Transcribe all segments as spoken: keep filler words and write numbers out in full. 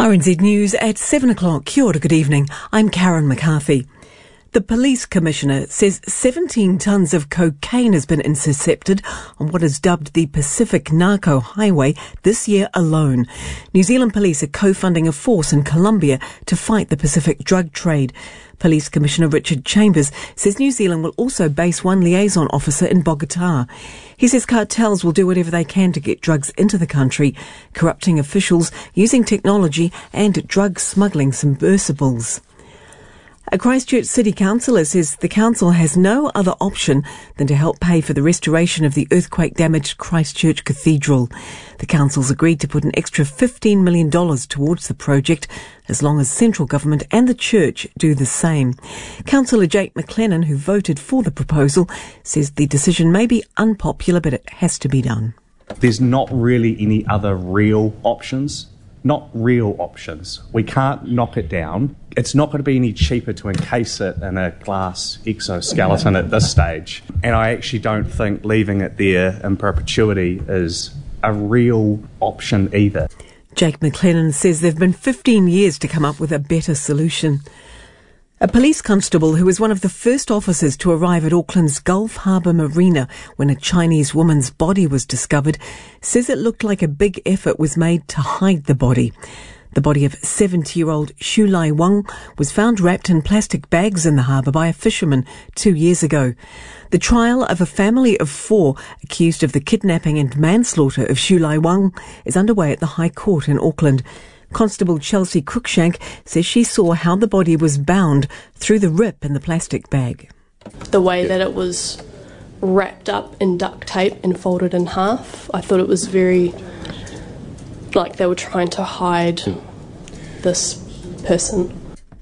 R N Z News at seven o'clock. Kia ora, good evening. I'm Karen McCarthy. The Police Commissioner says seventeen tonnes of cocaine has been intercepted on what is dubbed the Pacific Narco Highway this year alone. New Zealand Police are co-funding a force in Colombia to fight the Pacific drug trade. Police Commissioner Richard Chambers says New Zealand will also base one liaison officer in Bogotá. He says cartels will do whatever they can to get drugs into the country, corrupting officials, using technology and drug smuggling submersibles. A Christchurch City Councillor says the council has no other option than to help pay for the restoration of the earthquake-damaged Christchurch Cathedral. The council's agreed to put an extra fifteen million dollars towards the project, as long as central government and the church do the same. Councillor Jake McLennan, who voted for the proposal, says the decision may be unpopular, but it has to be done. There's not really any other real options. Not real options. We can't knock it down. It's not going to be any cheaper to encase it in a glass exoskeleton at this stage. And I actually don't think leaving it there in perpetuity is a real option either. Jake McLennan says there have been fifteen years to come up with a better solution. A police constable who was one of the first officers to arrive at Auckland's Gulf Harbour Marina when a Chinese woman's body was discovered says it looked like a big effort was made to hide the body. The body of seventy-year-old Xu Lai Wang was found wrapped in plastic bags in the harbour by a fisherman two years ago. The trial of a family of four accused of the kidnapping and manslaughter of Xu Lai Wang is underway at the High Court in Auckland. Constable Chelsea Cruikshank says she saw how the body was bound through the rip in the plastic bag. The way that it was wrapped up in duct tape and folded in half, I thought it was very like they were trying to hide this person.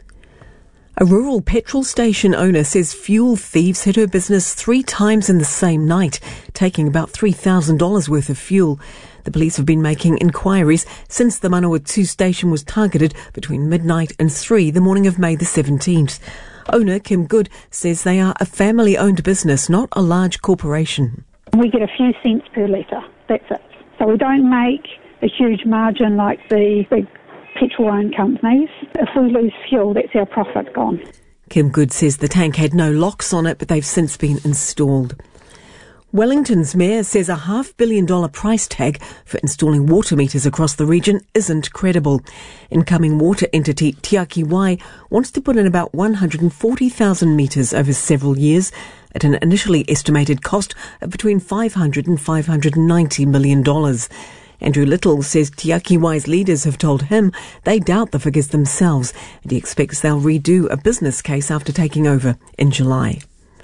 A rural petrol station owner says fuel thieves hit her business three times in the same night, taking about three thousand dollars worth of fuel. The police have been making inquiries since the Manawatu station was targeted between midnight and three the morning of May the seventeenth. Owner Kim Good says they are a family-owned business, not a large corporation. We get a few cents per litre, that's it. So we don't make a huge margin like the big petrol-owned companies. If we lose fuel, that's our profit gone. Kim Good says the tank had no locks on it, but they've since been installed. Wellington's mayor says a half billion dollar price tag for installing water meters across the region isn't credible. Incoming water entity Tiaki Wai wants to put in about one hundred forty thousand meters over several years at an initially estimated cost of between five hundred and five hundred ninety million dollars. Andrew Little says Tiaki Wai's leaders have told him they doubt the figures themselves, and he expects they'll redo a business case after taking over in July.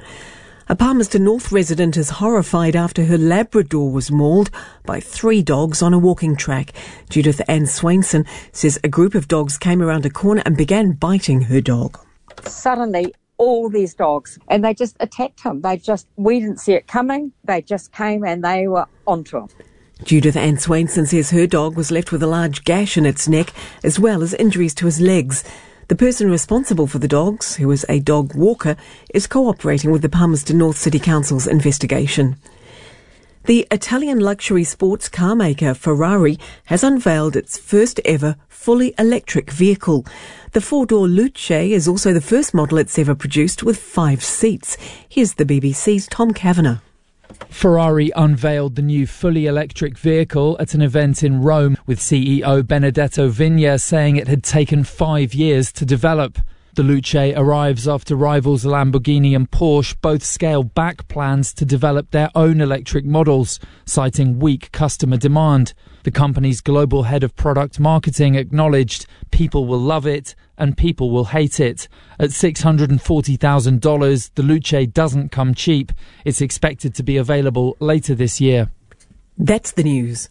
A Palmerston North resident is horrified after her Labrador was mauled by three dogs on a walking track. Judith Ann Swainson says a group of dogs came around a corner and began biting her dog. Suddenly, all these dogs, and they just attacked him. They just, we didn't see it coming. They just came and they were onto him. Judith Ann Swainson says her dog was left with a large gash in its neck, as well as injuries to his legs. The person responsible for the dogs, who is a dog walker, is cooperating with the Palmerston North City Council's investigation. The Italian luxury sports car maker Ferrari has unveiled its first ever fully electric vehicle. The four-door Luce is also the first model it's ever produced with five seats. Here's the B B C's Tom Kavanagh. Ferrari unveiled the new fully electric vehicle at an event in Rome, with C E O Benedetto Vigna saying it had taken five years to develop. The Luce arrives after rivals Lamborghini and Porsche both scaled back plans to develop their own electric models, citing weak customer demand. The company's global head of product marketing acknowledged people will love it and people will hate it. At six hundred forty thousand dollars, the Luce doesn't come cheap. It's expected to be available later this year. That's the news.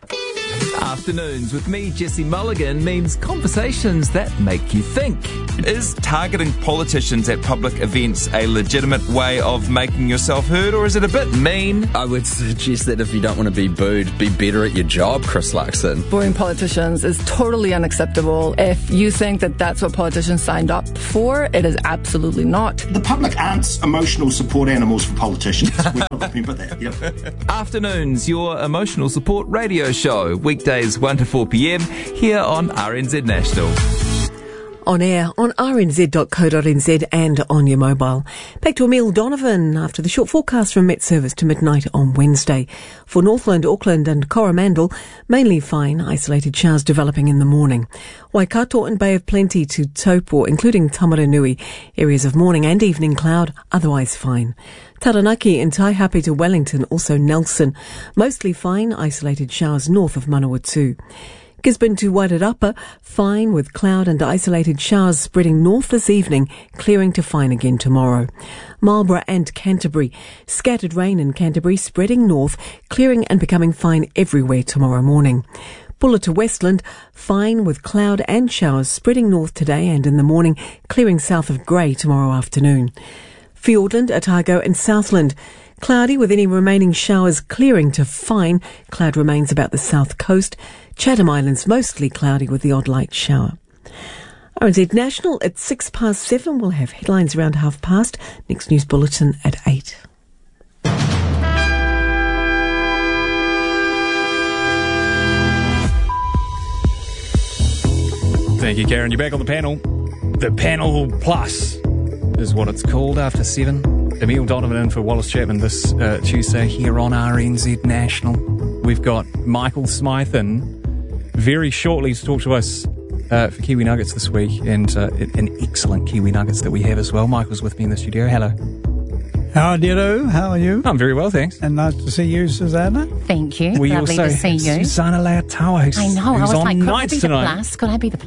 Afternoons with me, Jesse Mulligan, means conversations that make you think. Is targeting politicians at public events a legitimate way of making yourself heard, or is it a bit mean? I would suggest that if you don't want to be booed, be better at your job, Chris Luxon. Booing politicians is totally unacceptable. If you think that that's what politicians signed up for, it is absolutely not. The public aren't emotional support animals for politicians. happy with that, yep. Afternoons, your emotional support radio show. Weekdays one to four p.m. here on R N Z National. On air on r n z dot co dot n z and on your mobile. Back to Emile Donovan after the short forecast from Met Service to midnight on Wednesday. For Northland, Auckland and Coromandel, mainly fine, isolated showers developing in the morning. Waikato and Bay of Plenty to Taupo, including Tamaranui, areas of morning and evening cloud, otherwise fine. Taranaki and Taihape to Wellington, also Nelson, mostly fine, isolated showers north of Manawatu. Gisborne to Wairarapa, fine with cloud and isolated showers spreading north this evening, clearing to fine again tomorrow. Marlborough and Canterbury, scattered rain in Canterbury spreading north, clearing and becoming fine everywhere tomorrow morning. Buller to Westland, fine with cloud and showers spreading north today and in the morning, clearing south of Grey tomorrow afternoon. Fiordland, Otago and Southland, cloudy with any remaining showers clearing to fine. Cloud remains about the south coast. Chatham Islands mostly cloudy with the odd light shower. R N Z National at six past seven. We'll have headlines around half past. Next news bulletin at eight. Thank you, Karen. You're back on the panel. The Panel Plus is what it's called after seven. Emile Donovan in for Wallace Chapman this uh, Tuesday here on R N Z National. We've got Michael Smythe in very shortly to talk to us uh, for Kiwi Nuggets this week, and uh, an excellent Kiwi Nuggets that we have as well. Michael's with me in the studio. Hello. How do you do? How are you? I'm very well, thanks. And nice to see you, Susanna. Thank you. We Lovely also to see you. Susanna Lautawa, who's, I know. I who's was on like, could I nights be the tonight. plus? Could I be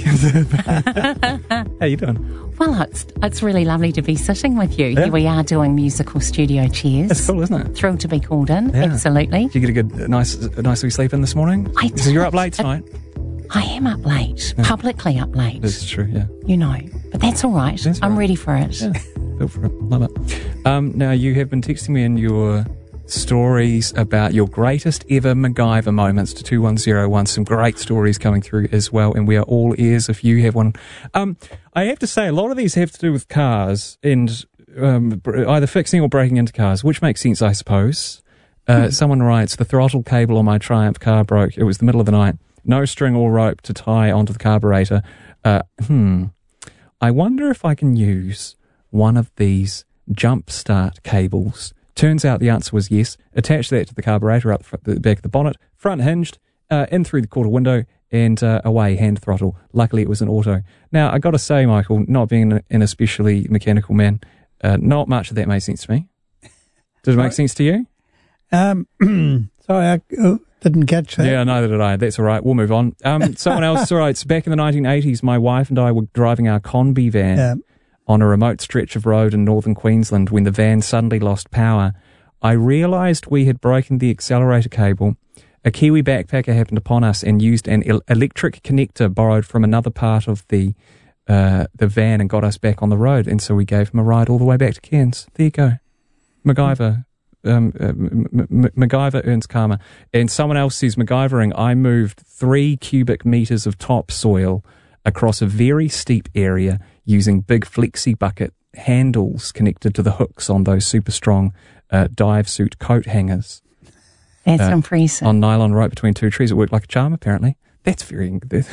the plus? How you doing? Well, it's it's really lovely to be sitting with you. Yeah. Here we are doing musical studio cheers. That's cool, isn't it? Thrilled to be called in. Yeah. Absolutely. Did you get a good, a nice, a nice wee sleep in this morning? I So you're up did. late tonight? I am up late. Yeah. Publicly up late. This is true, yeah. You know. But that's all right. That's I'm right. ready for it. Yeah. Go for it. Love it. Um, now, you have been texting me in your stories about your greatest ever MacGyver moments to two one zero one. Some great stories coming through as well, and we are all ears if you have one. Um, I have to say, a lot of these have to do with cars and um, either fixing or breaking into cars, which makes sense, I suppose. Uh, hmm. Someone writes, the throttle cable on my Triumph car broke. It was the middle of the night. No string or rope to tie onto the carburetor. Uh, hmm. I wonder if I can use one of these jump start cables. Turns out the answer was yes. Attach that to the carburetor up the, front, the back of the bonnet, front hinged, uh, in through the quarter window, and uh, away, hand throttle. Luckily, it was an auto. Now, I got to say, Michael, not being an, an especially mechanical man, uh, not much of that made sense to me. Did it make sense to you? Um, sorry, I uh, didn't catch that. Yeah, neither did I. That's all right. We'll move on. Um, someone else writes, back in the nineteen eighties, my wife and I were driving our Conbi van Yeah. on a remote stretch of road in northern Queensland when the van suddenly lost power. I realised we had broken the accelerator cable. A Kiwi backpacker happened upon us and used an el- electric connector borrowed from another part of the uh, the van and got us back on the road. And so we gave him a ride all the way back to Cairns. There you go. MacGyver. Um, uh, M- M- MacGyver earns karma. And someone else says, MacGyvering, I moved three cubic metres of topsoil across a very steep area using big flexi bucket handles connected to the hooks on those super strong uh, dive suit coat hangers. That's uh, impressive. On nylon rope between two trees. It worked like a charm, apparently. That's very...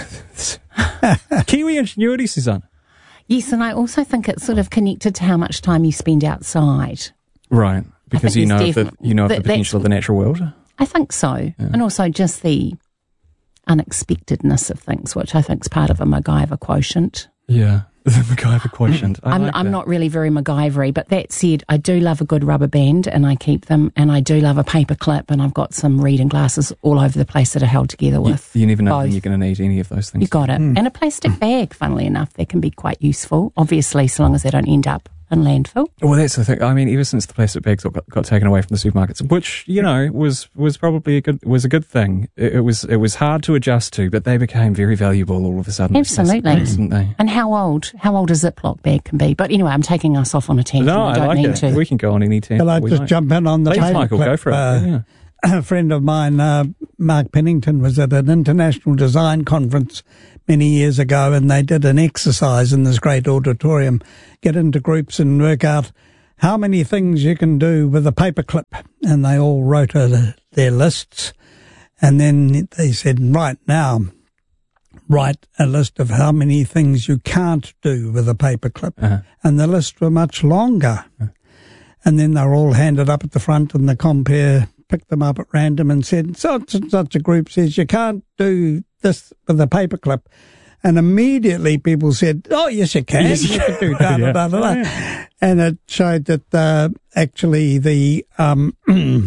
Kiwi ingenuity, Susanna. Yes, and I also think it's sort of connected to how much time you spend outside. Right, because think you know, there's of the, definite- you know of the that- potential of the natural world. I think so. Yeah. And also just the unexpectedness of things, which I think is part of a MacGyver quotient. Yeah, the MacGyver quotient. I I'm, like I'm that. not really very MacGyvery, but that said, I do love a good rubber band and I keep them, and I do love a paper clip, and I've got some reading glasses all over the place that are held together with You, you never know both. when you're going to need any of those things. You got it. Mm. And a plastic bag, funnily enough, that can be quite useful, obviously, so long as they don't end up in landfill. Well, that's the thing. I mean, ever since the plastic bags got, got taken away from the supermarkets, which you know was was probably a good was a good thing. It, it was it was hard to adjust to, but they became very valuable all of a sudden. Absolutely. Bags, didn't they? And how old, how old a Ziploc bag can be. But anyway, I'm taking us off on a tangent. No, I I don't like need it. to. We can go on any tangent. Shall I we just like. jump in on the Please, paper Michael, clip? go for it. Uh, yeah. A friend of mine, uh, Mark Pennington, was at an international design conference many years ago, and they did an exercise in this great auditorium, get into groups and work out how many things you can do with a paperclip. And they all wrote uh, their lists. And then they said, right now, write a list of how many things you can't do with a paperclip. Uh-huh. And the lists were much longer. Uh-huh. And then they were all handed up at the front, and the compere picked them up at random and said, such and such a group says you can't do this with a paperclip. And immediately people said, oh, yes, you can. Yes, you can do da, da, da, da, da. Yeah. And it showed that uh, actually the um,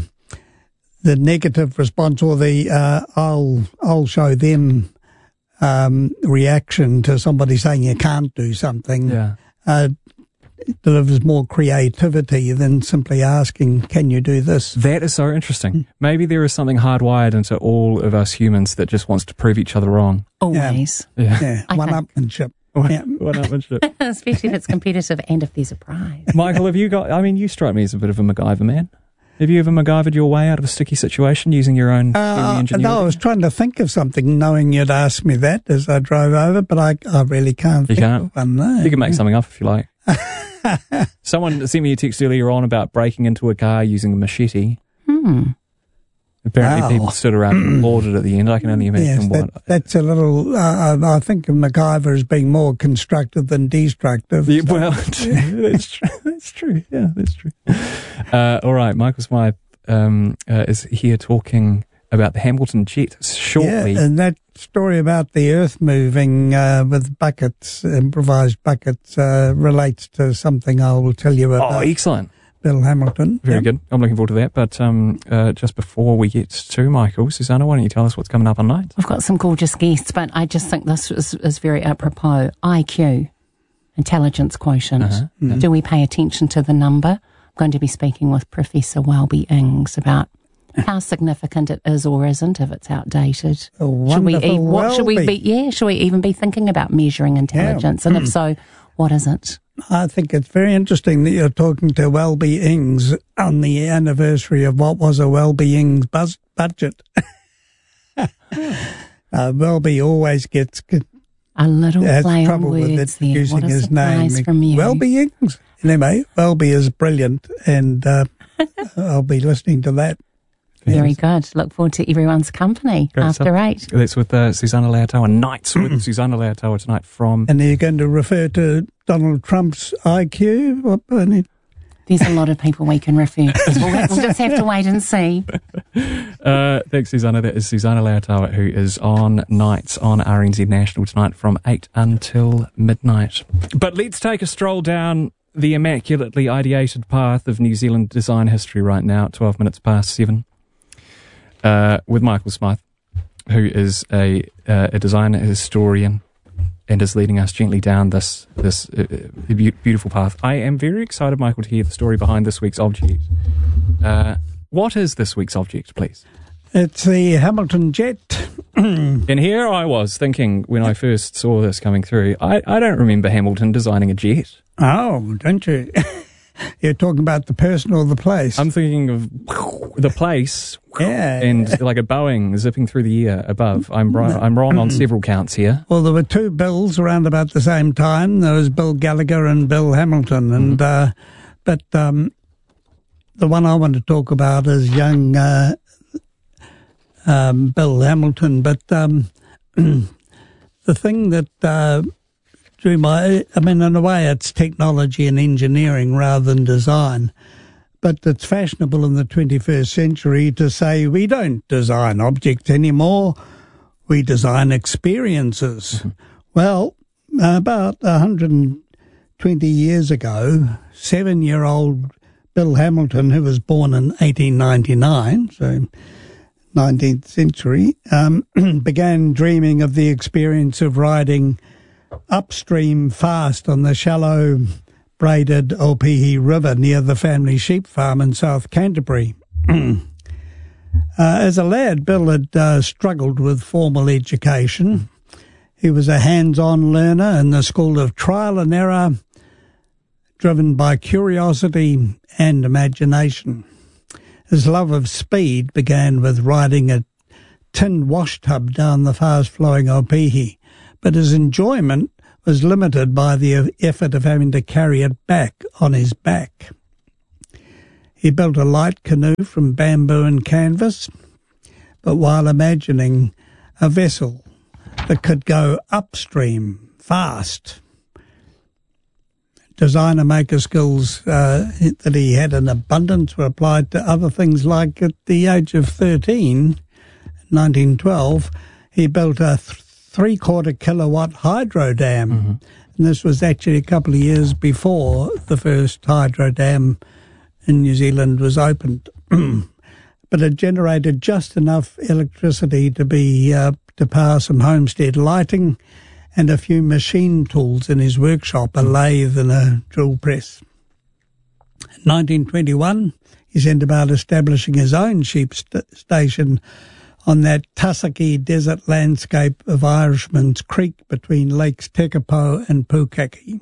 the negative response, or the uh, I'll, I'll show them um, reaction to somebody saying you can't do something, yeah. uh, delivers more creativity than simply asking, can you do this? That is so interesting. Maybe there is something hardwired into all of us humans that just wants to prove each other wrong. Always. Yeah, yeah. one-upmanship. One, yeah. one-upmanship. Especially if it's competitive and if there's a prize. Michael, have you got, I mean, you strike me as a bit of a MacGyver man. Have you ever MacGyvered your way out of a sticky situation using your own uh, ingenuity? No, I was trying to think of something, knowing you'd asked me that as I drove over, but I, I really can't you think can't. of one. No. You can make something up if you like. Someone sent me a text earlier on about breaking into a car using a machete. Hmm. Apparently wow. people stood around and applauded at the end. I can only imagine yes, what... That, that's a little... Uh, I think of MacGyver as being more constructive than destructive. Yeah, so. well, that's true. That's true. Yeah, that's true. Uh, all right, Michael Smythe um, uh, is here talking about the Hamilton jet shortly. Yeah, and that story about the earth moving uh, with buckets, improvised buckets, uh, relates to something I will tell you about. Oh, excellent. Bill Hamilton. Very yep. good. I'm looking forward to that. But um, uh, just before we get to Michael, Susanna, why don't you tell us what's coming up on night? We've got some gorgeous guests, but I just think this is, is very apropos. I Q, intelligence quotient. Uh-huh. Mm-hmm. Do we pay attention to the number? I'm going to be speaking with Professor Welby Ings about how significant it is or isn't, if it's outdated. Oh, should we e- what Welby. should we be? Yeah, should we even be thinking about measuring intelligence? Yeah. And if so, what is it? I think it's very interesting that you're talking to Welby Ings on the anniversary of what was a Welby Ings buzz- budget. uh, Welby always gets a little has play trouble on with words there. introducing What a his surprise name. From you. Welby Ings. Anyway, Welby is brilliant, and uh, I'll be listening to that. Very good. Look forward to everyone's company Great after stuff. eight. That's with uh, Susanna Leotoa. Nights with Susanna Leotoa tonight from... And are you going to refer to Donald Trump's I Q? What, There's a lot of people we can refer to. We'll, we'll just have to wait and see. Uh, thanks, Susanna. That is Susanna Leotoa, who is on Nights on R N Z National tonight from eight until midnight. But let's take a stroll down the immaculately ideated path of New Zealand design history right now at twelve minutes past seven. Uh, with Michael Smythe, who is a uh, a design historian and is leading us gently down this this uh, be- beautiful path. I am very excited, Michael, to hear the story behind this week's object. Uh, what is this week's object, please? It's the Hamilton jet. And here I was thinking when I first saw this coming through, I, I don't remember Hamilton designing a jet. Oh, don't you? You're talking about the person or the place? I'm thinking of the place, yeah, and like a Boeing zipping through the air above. I'm wrong, I'm wrong on several counts here. Well, there were two Bills around about the same time. There was Bill Gallagher and Bill Hamilton, and mm-hmm. uh, but um, the one I want to talk about is young uh, um, Bill Hamilton. But um, the thing that uh, Through my, I mean, in a way, it's technology and engineering rather than design. But it's fashionable in the twenty-first century to say we don't design objects anymore, we design experiences. Mm-hmm. Well, about one hundred twenty years ago, seven-year-old Bill Hamilton, who was born in eighteen ninety-nine, so nineteenth century, um, began dreaming of the experience of riding upstream fast on the shallow braided Opihi River near the family sheep farm in South Canterbury. uh, as a lad, Bill had uh, struggled with formal education. He was a hands-on learner in the school of trial and error, driven by curiosity and imagination. His love of speed began with riding a tin wash tub down the fast-flowing Opihi, but his enjoyment was limited by the effort of having to carry it back on his back. He built a light canoe from bamboo and canvas, but while imagining a vessel that could go upstream fast. Designer maker skills uh, that he had in abundance were applied to other things, like at the age of thirteen, nineteen twelve, he built a th- three-quarter kilowatt hydro dam. Mm-hmm. And this was actually a couple of years before the first hydro dam in New Zealand was opened. But it generated just enough electricity to be uh, to power some homestead lighting and a few machine tools in his workshop, a lathe and a drill press. In nineteen twenty-one, he set about establishing his own sheep st- station on that tussocky desert landscape of Irishman's Creek between Lakes Tekapo and Pukaki.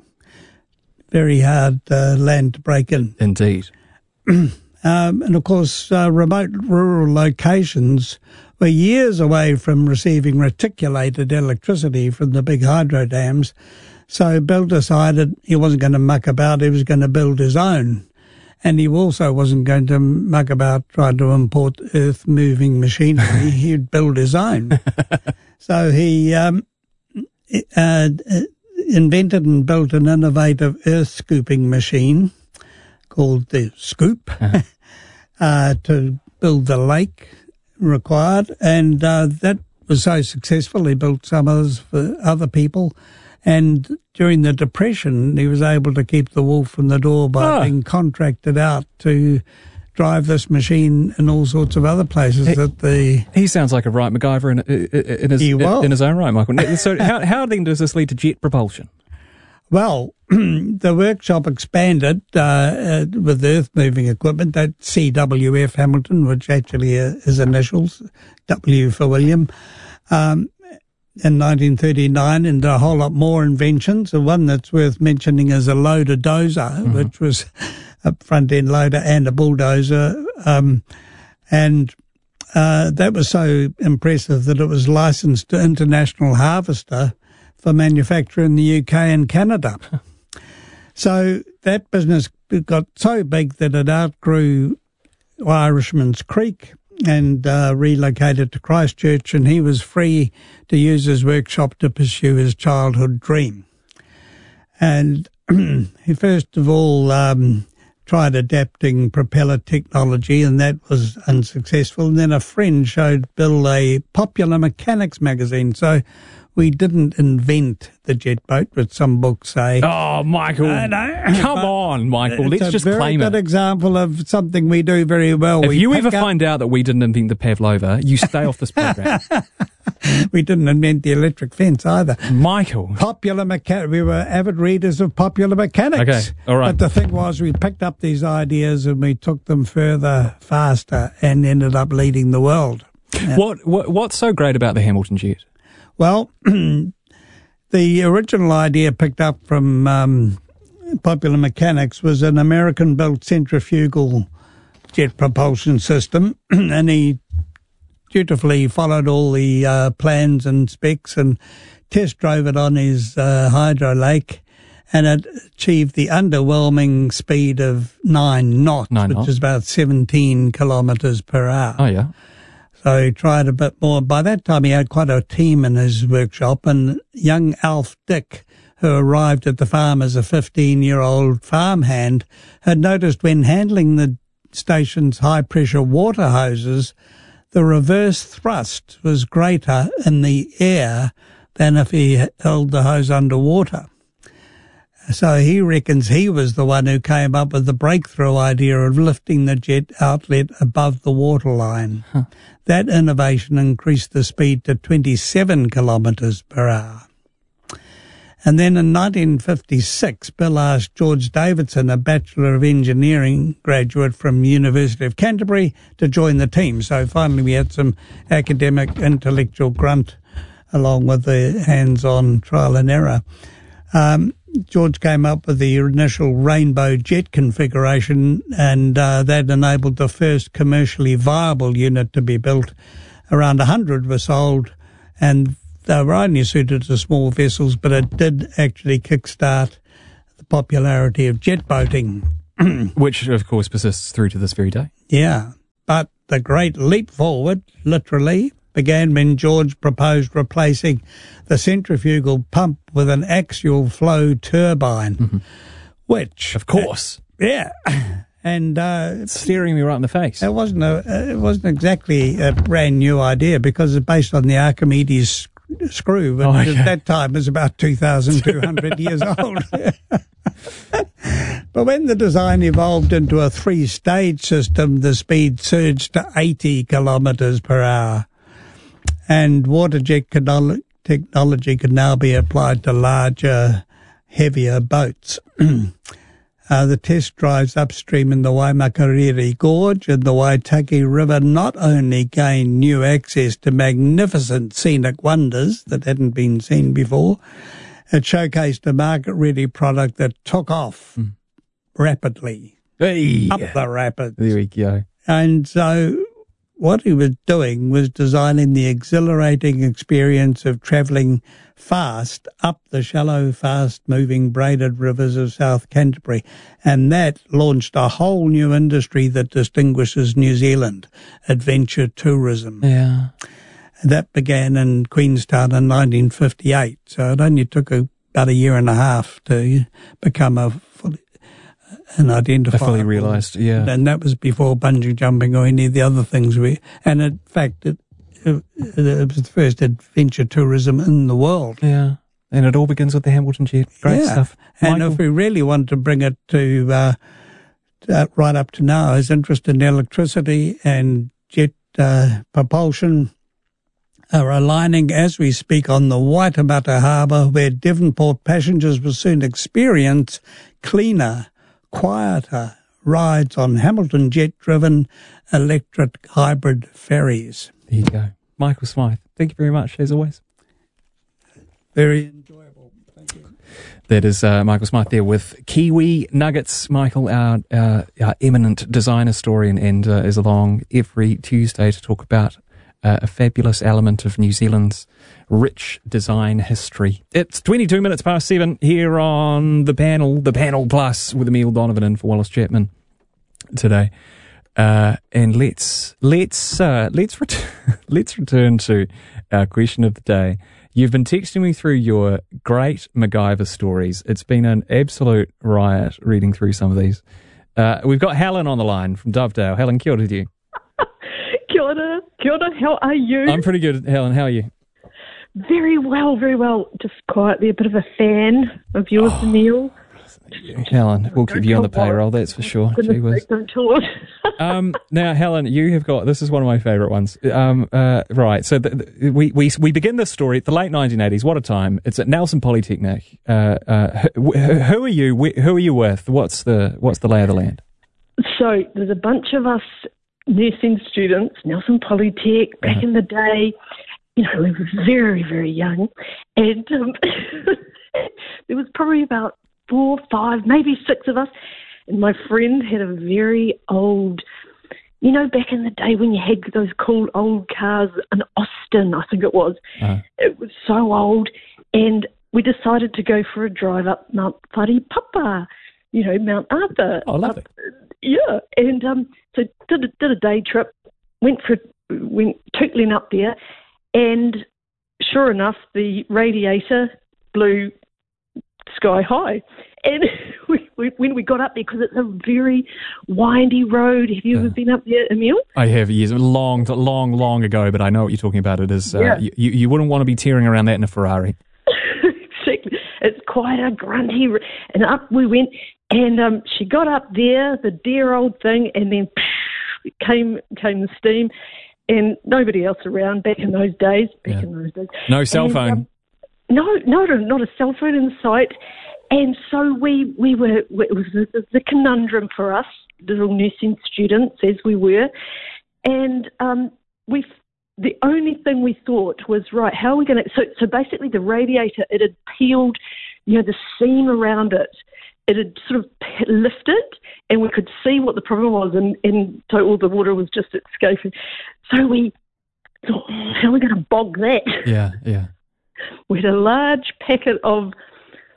Very hard uh, land to break in. Indeed. um, and, of course, uh, remote rural locations were years away from receiving reticulated electricity from the big hydro dams. So Bill decided he wasn't going to muck about, he was going to build his own. And he also wasn't going to muck about trying to import earth-moving machinery. He'd build his own. So he um, uh, invented and built an innovative earth-scooping machine called the Scoop uh-huh. uh, to build the lake required. And uh, that was so successful, he built some others for other people. And during the Depression, he was able to keep the wolf from the door by oh. being contracted out to drive this machine in all sorts of other places. He, that the he sounds like a right MacGyver in, in, his, in his own right, Michael. So how, how then does this lead to jet propulsion? Well, the workshop expanded uh, uh, with earth-moving equipment. That C W F Hamilton, which actually uh, is initials, W for William, um, in nineteen thirty-nine, and a whole lot more inventions. The one that's worth mentioning is a loader dozer, mm-hmm. which was a front-end loader and a bulldozer. Um, and uh, that was so impressive that it was licensed to International Harvester for manufacture in the U K and Canada. So that business got so big that it outgrew Irishman's Creek and uh, relocated to Christchurch, and he was free to use his workshop to pursue his childhood dream. And he first of all um, tried adapting propeller technology, and that was unsuccessful. And then a friend showed Bill a Popular Mechanics magazine. So we didn't invent the jet boat, but some books say. Oh, Michael. Uh, no, come on, Michael. Let's just claim it. It's a very good example of something we do very well. If we you ever up, find out that we didn't invent the Pavlova, you stay off this program. We didn't invent the electric fence either. Michael. Popular Mechanics. We were avid readers of Popular Mechanics. Okay, all right. But the thing was, we picked up these ideas and we took them further, faster, and ended up leading the world. Yeah. What, what What's so great about the Hamilton jet? Well, the original idea picked up from um, Popular Mechanics was an American-built centrifugal jet propulsion system, and he dutifully followed all the uh, plans and specs and test drove it on his uh, hydro lake, and it achieved the underwhelming speed of nine knots, nine which knots. is about seventeen kilometres per hour. Oh, yeah. So he tried a bit more. By that time, he had quite a team in his workshop, and young Alf Dick, who arrived at the farm as a fifteen-year-old farmhand, had noticed when handling the station's high-pressure water hoses, the reverse thrust was greater in the air than if he held the hose underwater. So he reckons he was the one who came up with the breakthrough idea of lifting the jet outlet above the waterline. Huh. That innovation increased the speed to twenty-seven kilometres per hour. And then in nineteen fifty-six, Bill asked George Davidson, a Bachelor of Engineering graduate from University of Canterbury, to join the team. So finally we had some academic intellectual grunt along with the hands-on trial and error. Um, George came up with the initial rainbow jet configuration, and uh, that enabled the first commercially viable unit to be built. Around one hundred were sold, and they were only suited to small vessels, but it did actually kickstart the popularity of jet boating. Which, of course, persists through to this very day. Yeah, but the great leap forward, literally, began when George proposed replacing the centrifugal pump with an axial flow turbine, mm-hmm. which... Of course. Uh, yeah. And uh, staring me right in the face. It wasn't a, uh, it wasn't exactly a brand new idea because it's based on the Archimedes screw, but oh, okay. at that time it was about two thousand two hundred years old. But when the design evolved into a three-stage system, the speed surged to eighty kilometres per hour, and water jet technology could now be applied to larger, heavier boats. Uh, the test drives upstream in the Waimakariri Gorge and the Waitaki River not only gained new access to magnificent scenic wonders that hadn't been seen before, it showcased a market-ready product that took off mm. rapidly, hey. up the rapids. There we go. And so what he was doing was designing the exhilarating experience of travelling fast up the shallow, fast-moving braided rivers of South Canterbury. And that launched a whole new industry that distinguishes New Zealand, adventure tourism. Yeah. That began in Queenstown in nineteen fifty-eight. So it only took a, about a year and a half to become a fully, an identified. A fully realised, yeah. And that was before bungee jumping or any of the other things. We, and in fact, it, it, it was the first adventure tourism in the world. Yeah. And it all begins with the Hamilton jet. Great yeah. stuff. And Michael? If we really want to bring it to uh, uh, right up to now, his interest in electricity and jet uh, propulsion are aligning as we speak on the Waitemata Harbour, where Devonport passengers will soon experience cleaner, quieter rides on Hamilton jet-driven electric hybrid ferries. There you go. Michael Smythe, thank you very much, as always. Very enjoyable. Thank you. That is uh, Michael Smythe there with Kiwi Nuggets. Michael, our, uh, our eminent design historian, and uh, is along every Tuesday to talk about Uh, a fabulous element of New Zealand's rich design history. It's twenty-two minutes past seven here on the panel, the panel plus with Emile Donovan in for Wallace Chapman today. Uh, and let's let's uh, let's ret- let's return to our question of the day. You've been texting me through your great MacGyver stories. It's been an absolute riot reading through some of these. Uh, we've got Helen on the line from Dovedale. Helen, kia ora to you. Kia ora, kia ora, how are you? I'm pretty good, Helen. How are you? Very well, very well. Just quietly a bit of a fan of yours, oh, Neil. Helen, we'll keep you on the payroll, that's for sure. Gee whiz. Don't tell us. um, now, Helen, you have got, this is one of my favourite ones. Um, uh, right, so the, the, we, we we begin this story at the late nineteen eighties. What a time. It's at Nelson Polytechnic. Uh, uh, who, who are you? Who are you with? What's the What's the lay of the land? So, there's a bunch of us nursing students, Nelson Polytech, back uh-huh. in the day. You know, we were very, very young. And um, there was probably about four, five, maybe six of us. And my friend had a very old, you know, back in the day when you had those cool old cars, an Austin, I think it was. Uh-huh. It was so old. And we decided to go for a drive up Mount Wharepapa, you know, Mount Arthur. Oh, lovely. Up, yeah. And um, so did a, did a day trip, went for went tootling up there, and sure enough, the radiator blew sky high. And we, we, when we got up there, because it's a very windy road. Have you ever uh, been up there, Emile? I have, years, long, long, long ago, but I know what you're talking about. It is, uh, yeah. you, you wouldn't want to be tearing around that in a Ferrari. Exactly. It's quite a grunty, and up we went, and um, she got up there, the dear old thing, and then psh, came came the steam, and nobody else around back in those days. Back yeah. in those days, no cell and, phone. Um, no, no, not a cell phone in sight. And so we, we were, it was the, the conundrum for us, little nursing students as we were. And um, we, the only thing we thought was, right, how are we going to, so, so basically the radiator, it had peeled, you know, the seam around it, it had sort of lifted and we could see what the problem was, and, and so all the water was just escaping. So we thought, oh, how are we going to bog that? Yeah, yeah. We had a large packet of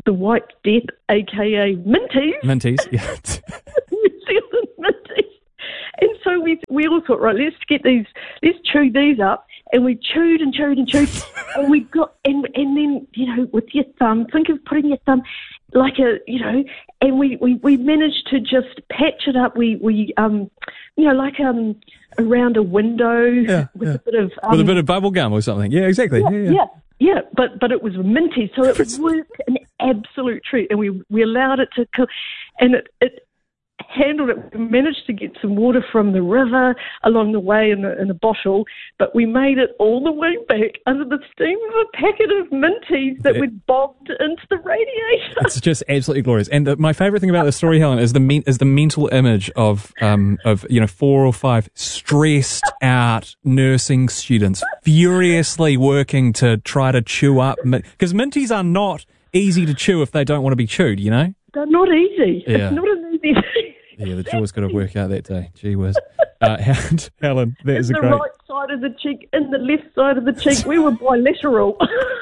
the White Death, aka Minties. Minties, yeah. New Zealand Minties. And so we we all thought, right, let's get these, let's chew these up. And we chewed and chewed and chewed, and we got, and and then, you know, with your thumb, think of putting your thumb like a, you know, and we, we, we managed to just patch it up. We, we um, you know, like um, around a window yeah, with yeah. a bit of... Um, with a bit of bubble gum or something. Yeah, exactly. Yeah, yeah, yeah. yeah. yeah. But but it was minty, so it was an absolute treat. And we, we allowed it to cook, and it... it handled it. We managed to get some water from the river along the way in a, in a bottle, but we made it all the way back under the steam of a packet of Minties that Yeah. we'd bobbed into the radiator. It's just absolutely glorious. And the, my favourite thing about the story, Helen, is the men, is the mental image of um of you know four or five stressed out nursing students furiously working to try to chew up, because Minties are not easy to chew if they don't want to be chewed. You know, They're not easy. Yeah. It's not an easy thing. yeah, the jaw's got to work out that day. Gee whiz, uh, Helen, that is a the great. right side of the cheek and the left side of the cheek. We were bilateral.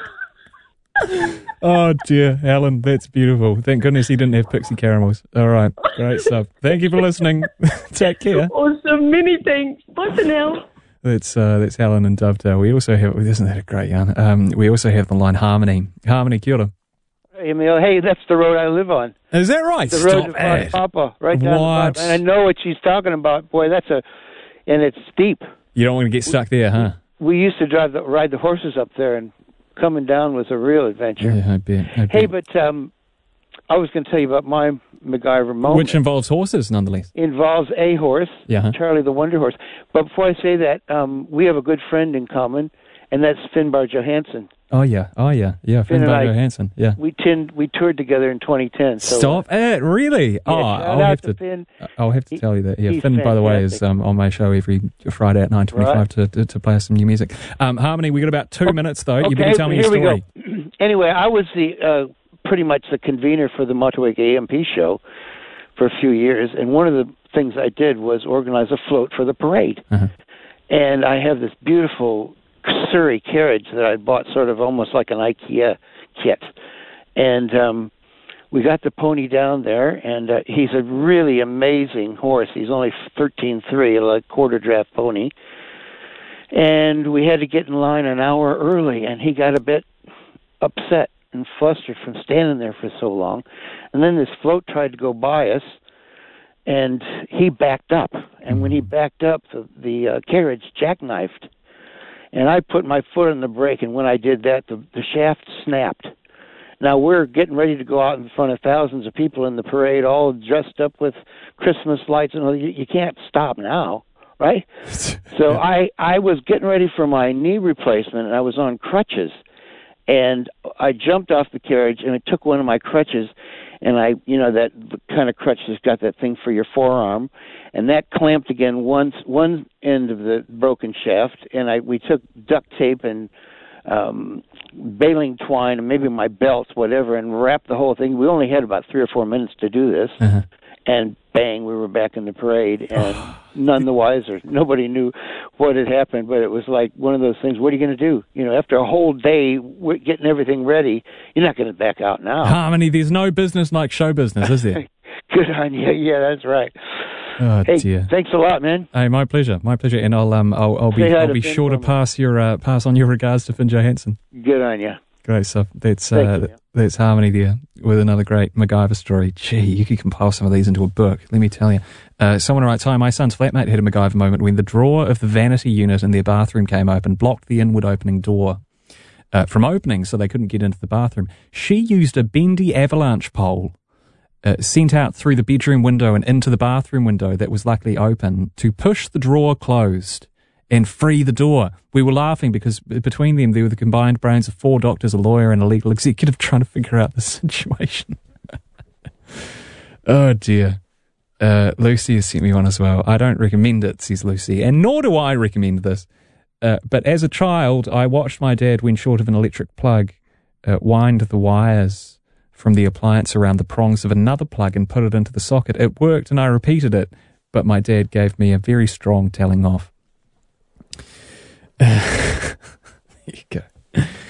Oh dear, Helen, that's beautiful. Thank goodness he didn't have pixie caramels. All right, great stuff. Thank you for listening. Take care. Awesome, many thanks. Bye for now. That's uh, that's Helen and Dovedale. We also have, isn't that a great yarn? Um, we also have the line Harmony. Harmony, kia ora. Hey, Emil. Hey, that's the road I live on. Is that right? The road Stop to it. Papa, right down the What? bottom. And I know what she's talking about. Boy, that's a, and it's steep. You don't want to get stuck there, huh? We used to drive the, ride the horses up there, and coming down was a real adventure. Yeah, I bet. I bet. Hey, but um, I was going to tell you about my MacGyver moment. Which involves horses, nonetheless. Involves a horse, Yeah. huh? Charlie the Wonder Horse. But before I say that, um, we have a good friend in common, and that's Finbar Johansson. Oh yeah, oh yeah, yeah. Finn and Finbar I- Johansson. Yeah. We tinned, we toured together in twenty ten. So, Stop it! Really? oh, shout I'll out have to to. Finn. I'll have to tell you that. Yeah, he's Finn, by the way, is fantastic. um, on my show every Friday at nine twenty-five Right. to, to to play us some new music. Um, Harmony, we got about two minutes though. You Okay, better tell me your here story. we go. Anyway, I was the uh, pretty much the convener for the Motueka A M P show for a few years, and one of the things I did was organize a float for the parade. Uh-huh. And I have this beautiful Surrey carriage that I bought sort of almost like an IKEA kit. And um, we got the pony down there, and uh, he's a really amazing horse. He's only thirteen three, a quarter draft pony. And we had to get in line an hour early, and he got a bit upset and flustered from standing there for so long. And then this float tried to go by us, and he backed up. And when he backed up, the, the uh, carriage jackknifed. And I put my foot on the brake, and when I did that, the, the shaft snapped. Now, we're getting ready to go out in front of thousands of people in the parade, all dressed up with Christmas lights, and all. You, you can't stop now, right? So I, I was getting ready for my knee replacement, and I was on crutches. And I jumped off the carriage, and I took one of my crutches, and I, you know, that kind of crutch that's got that thing for your forearm, and that clamped again once one end of the broken shaft, and I we took duct tape and um, baling twine and maybe my belts, whatever, and wrapped the whole thing. We only had about three or four minutes to do this, Uh-huh. and bang, we were back in the parade, and none the wiser. Nobody knew what had happened, but it was like one of those things. What are you going to do? You know, after a whole day we're getting everything ready, you're not going to back out now. Harmony, there's no business like show business, is there? Good on you. Yeah, that's right. Oh Hey, dear. thanks a lot, man. Hey, my pleasure, my pleasure, and I'll um I'll, I'll be Say hi I'll to be Finn sure to for me. pass your uh, pass on your regards to Finn Johansson. Good on you. Great stuff. That's Thank uh, you, th- that's Harmony there with another great MacGyver story. Gee, you could compile some of these into a book. Let me tell you. Uh, someone writes, "Hi, my son's flatmate had a MacGyver moment when the drawer of the vanity unit in their bathroom came open, blocked the inward opening door uh, from opening, so they couldn't get into the bathroom. She used a bendy avalanche pole." Uh, sent out through the bedroom window and into the bathroom window that was luckily open to push the drawer closed and free the door. We were laughing because between them there were the combined brains of four doctors, a lawyer and a legal executive trying to figure out the situation. Oh dear. Uh, Lucy has sent me one as well. I don't recommend it, says Lucy, and nor do I recommend this. Uh, but as a child, I watched my dad, when short of an electric plug, uh, wind the wires from the appliance around the prongs of another plug and put it into the socket. It worked and I repeated it, but my dad gave me a very strong telling off. There you go.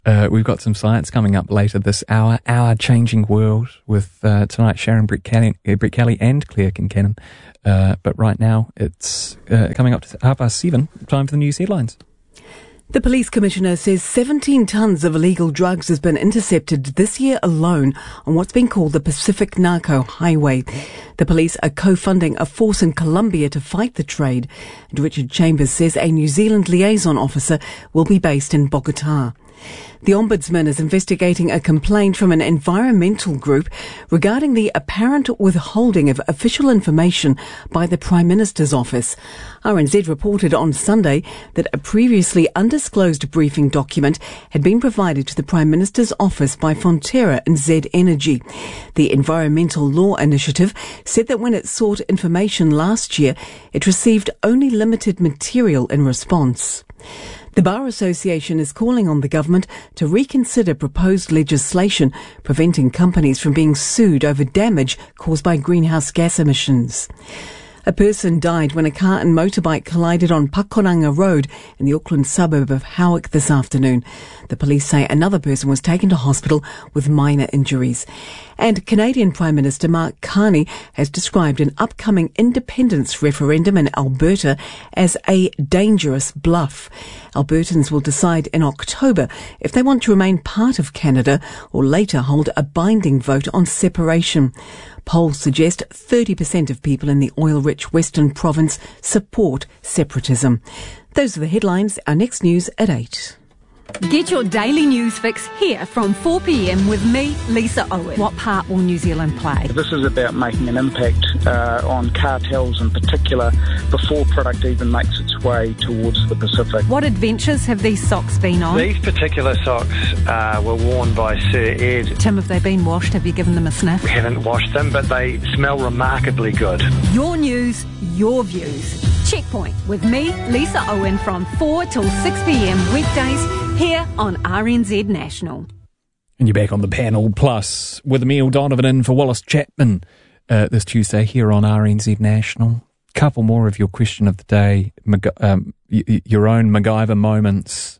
Uh, we've got some science coming up later this hour. Our Changing World with uh, tonight Sharon Brett Kelly, uh, Brett Kelly and Claire Kincannon. Uh, but right now it's uh, coming up to half past seven. Time for the news headlines. The Police Commissioner says seventeen tonnes of illegal drugs has been intercepted this year alone on what's been called the Pacific Narco Highway. The police are co-funding a force in Colombia to fight the trade. And Richard Chambers says a New Zealand liaison officer will be based in Bogotá. The Ombudsman is investigating a complaint from an environmental group regarding the apparent withholding of official information by the Prime Minister's office. R N Z reported on Sunday that a previously undisclosed briefing document had been provided to the Prime Minister's office by Fonterra and Z Energy. The Environmental Law Initiative said that when it sought information last year, it received only limited material in response. The Bar Association is calling on the government to reconsider proposed legislation preventing companies from being sued over damage caused by greenhouse gas emissions. A person died when a car and motorbike collided on Pakoranga Road in the Auckland suburb of Howick this afternoon. The police say another person was taken to hospital with minor injuries. And Canadian Prime Minister Mark Carney has described an upcoming independence referendum in Alberta as a dangerous bluff. Albertans will decide in October if they want to remain part of Canada or later hold a binding vote on separation. Polls suggest thirty percent of people in the oil-rich Western province support separatism. Those are the headlines. Our next news at eight. Get your daily news fix here from four p.m. with me, Lisa Owen. What part will New Zealand play? This is about making an impact uh, on cartels in particular before product even makes its way towards the Pacific. What adventures have these socks been on? These particular socks uh, were worn by Sir Ed. Tim, have they been washed? Have you given them a sniff? We haven't washed them, but they smell remarkably good. Your news, your views. Checkpoint with me, Lisa Owen, from four till six p.m. weekdays here on R N Z National. And you're back on the panel, plus with Emil Donovan in for Wallace Chapman uh, this Tuesday here on R N Z National. Couple more of your question of the day, um, y- your own MacGyver moments.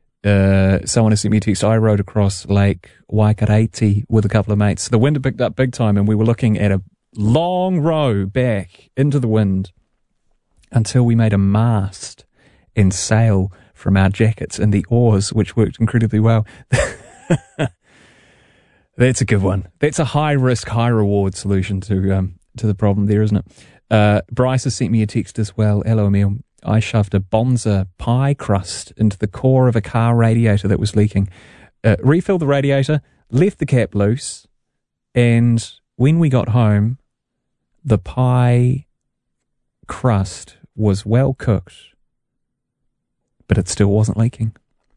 Uh, someone has sent me a text. I rode across Lake Waikareiti with a couple of mates. The wind had picked up big time and we were looking at a long row back into the wind until we made a mast and sail from our jackets and the oars, which worked incredibly well. That's a good one. That's a high-risk, high-reward solution to um, to the problem there, isn't it? Uh, Bryce has sent me a text as well. Hello, Emil. I shoved a Bonza pie crust into the core of a car radiator that was leaking. Uh, refilled the radiator, left the cap loose, and when we got home, the pie crust was well cooked, but it still wasn't leaking.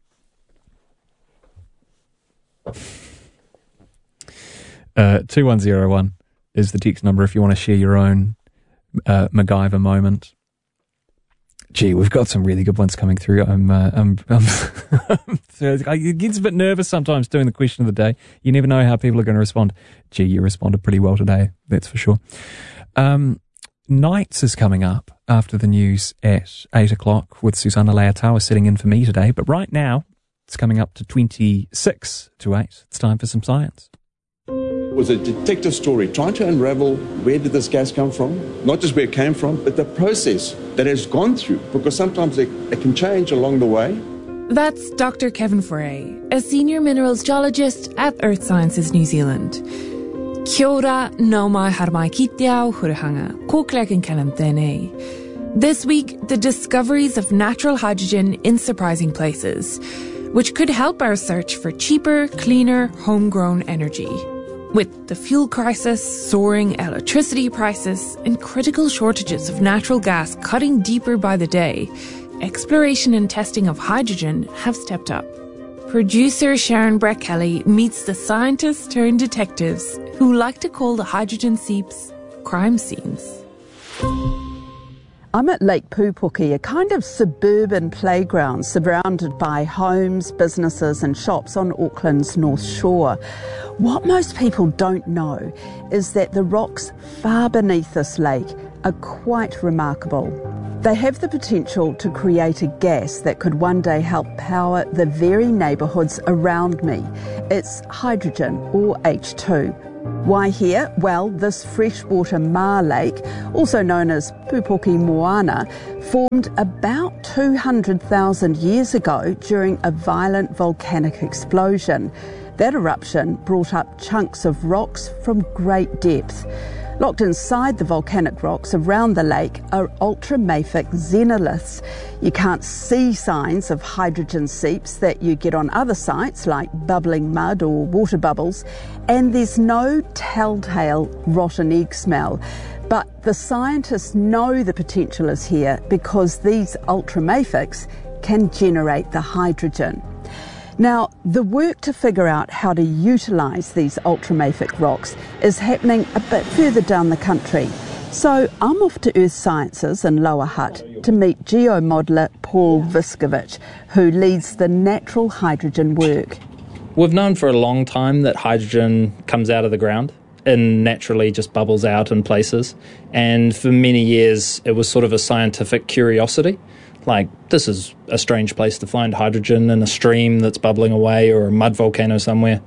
Uh, two one zero one is the text number if you want to share your own uh, MacGyver moment. Gee, we've got some really good ones coming through. I'm, uh, I'm, I'm it gets a bit nervous sometimes doing the question of the day. You never know how people are going to respond. Gee, you responded pretty well today, that's for sure. Um, Nights is coming up after the news at eight o'clock with Susanna Leotawa sitting in for me today. But right now, it's coming up to twenty-six to eight. It's time for some science. It was a detective story trying to unravel where did this gas come from, not just where it came from, but the process that has gone through, because sometimes it, it can change along the way. That's Doctor Kevin Foray, a senior minerals geologist at Earth Sciences New Zealand. Kia ora, nau mai haere mai ki te ao hurihanga, ko Claire Kincannon tēnei. This week, the discoveries of natural hydrogen in surprising places, which could help our search for cheaper, cleaner, homegrown energy. With the fuel crisis, soaring electricity prices, and critical shortages of natural gas cutting deeper by the day, exploration and testing of hydrogen have stepped up. Producer Sharon Brett Kelly meets the scientists turned detectives who like to call the hydrogen seeps crime scenes. I'm at Lake Pupuki, a kind of suburban playground surrounded by homes, businesses and shops on Auckland's North Shore. What most people don't know is that the rocks far beneath this lake are quite remarkable. They have the potential to create a gas that could one day help power the very neighbourhoods around me. It's hydrogen, or H two. Why here? Well, this freshwater maar lake, also known as Pupuki Moana, formed about two hundred thousand years ago during a violent volcanic explosion. That eruption brought up chunks of rocks from great depth. Locked inside the volcanic rocks around the lake are ultramafic xenoliths. You can't see signs of hydrogen seeps that you get on other sites like bubbling mud or water bubbles, and there's no telltale rotten egg smell. But the scientists know the potential is here because these ultramafics can generate the hydrogen. Now, the work to figure out how to utilise these ultramafic rocks is happening a bit further down the country. So I'm off to Earth Sciences in Lower Hutt to meet geomodeller Paul Viskovich, who leads the natural hydrogen work. We've known for a long time that hydrogen comes out of the ground and naturally just bubbles out in places. And for many years, it was sort of a scientific curiosity. Like, this is a strange place to find hydrogen in a stream that's bubbling away or a mud volcano somewhere.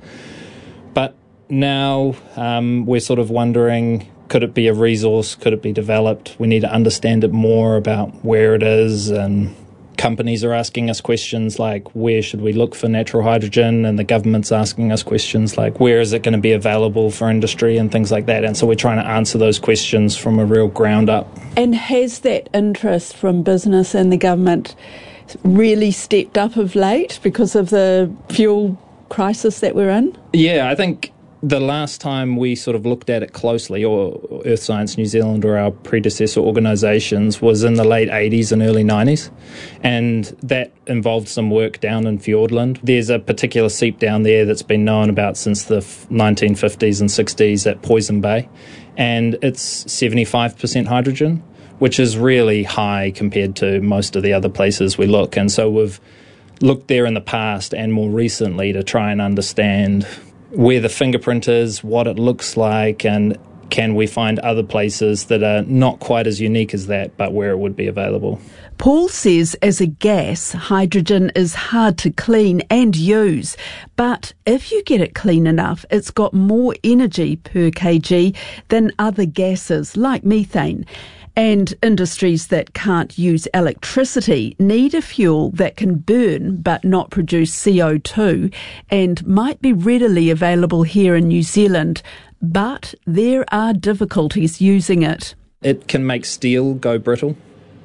But now um, we're sort of wondering, could it be a resource? Could it be developed? We need to understand it more about where it is, and companies are asking us questions like, where should we look for natural hydrogen? And the government's asking us questions like, where is it going to be available for industry and things like that? And so we're trying to answer those questions from a real ground up. And has that interest from business and the government really stepped up of late because of the fuel crisis that we're in? Yeah, I think the last time we sort of looked at it closely, or Earth Science New Zealand or our predecessor organisations, was in the late eighties and early nineties, and that involved some work down in Fiordland. There's a particular seep down there that's been known about since the nineteen fifties and sixties at Poison Bay, and it's seventy-five percent hydrogen, which is really high compared to most of the other places we look. And so we've looked there in the past and more recently to try and understand where the fingerprint is, what it looks like, and can we find other places that are not quite as unique as that, but where it would be available. Paul says as a gas, hydrogen is hard to clean and use, but if you get it clean enough, it's got more energy per kg than other gases like methane. And industries that can't use electricity need a fuel that can burn but not produce C O two, and might be readily available here in New Zealand, but there are difficulties using it. It can make steel go brittle.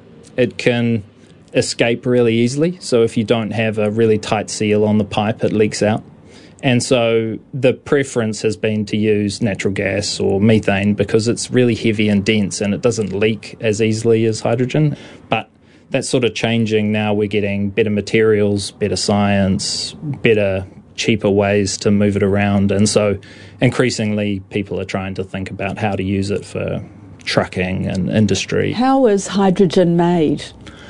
It can escape really easily. So if you don't have a really tight seal on the pipe, it leaks out. And so the preference has been to use natural gas or methane because it's really heavy and dense and it doesn't leak as easily as hydrogen. But that's sort of changing now. We're getting better materials, better science, better, cheaper ways to move it around. And so increasingly people are trying to think about how to use it for trucking and industry. How is hydrogen made?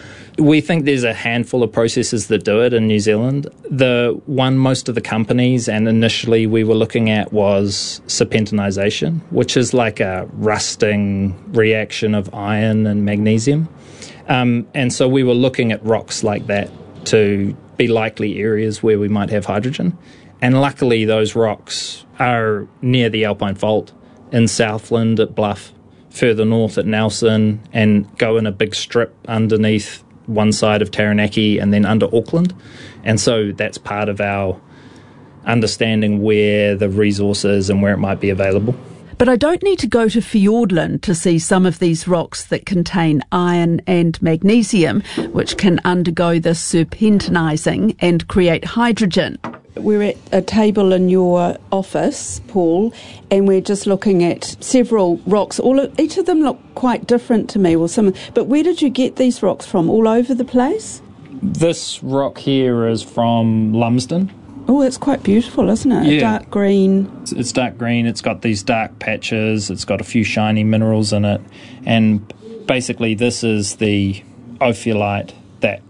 We think there's a handful of processes that do it in New Zealand. The one most of the companies and initially we were looking at was serpentinization, which is like a rusting reaction of iron and magnesium. Um, and so we were looking at rocks like that to be likely areas where we might have hydrogen. And luckily those rocks are near the Alpine Fault, in Southland at Bluff, further north at Nelson, and go in a big strip underneath one side of Taranaki and then under Auckland. And so that's part of our understanding where the resource is and where it might be available. But I don't need to go to Fiordland to see some of these rocks that contain iron and magnesium, which can undergo the serpentinizing and create hydrogen. We're at a table in your office, Paul, and we're just looking at several rocks. All of, each of them look quite different to me. Well, some, but where did you get these rocks from? All over the place? This rock here is from Lumsden. Oh, it's quite beautiful, isn't it? Yeah. Dark green. It's, it's dark green. It's got these dark patches. It's got a few shiny minerals in it. And basically this is the ophiolite that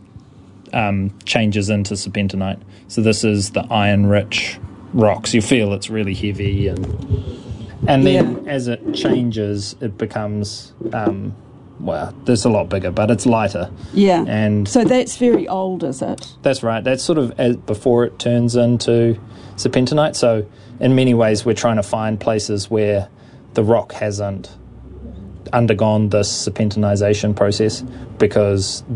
um, changes into serpentinite. So this is the iron-rich rocks. You feel it's really heavy, and and then yeah. as it changes, it becomes um, well, there's a lot bigger, but it's lighter. Yeah. And so that's very old, is it? That's right. That's sort of as, before it turns into serpentinite. So in many ways, we're trying to find places where the rock hasn't undergone this serpentinization process, because